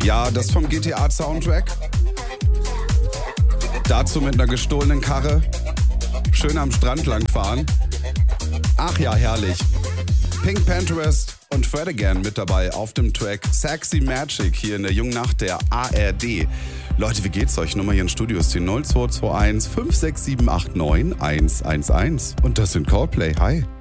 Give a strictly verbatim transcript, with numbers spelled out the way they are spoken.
Ja, das vom G T A-Soundtrack. Dazu mit einer gestohlenen Karre schön am Strand langfahren. Ach ja, herrlich. Pink Pinterest und Fred Again mit dabei auf dem Track Sexy Magic hier in der jungen Nacht der A R D. Leute, wie geht's euch? Nummer hier in Studio ist die null zwei zwei eins fünf sechs sieben acht neun eins eins eins. Und das sind Coldplay. Hi.